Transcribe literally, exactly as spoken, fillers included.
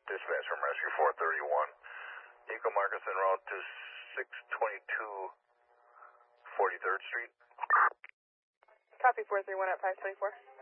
Dispatch from Rescue four thirty-one. Eco Marcus en route to six twenty-two forty-third Street. Copy four three one at five twenty-four.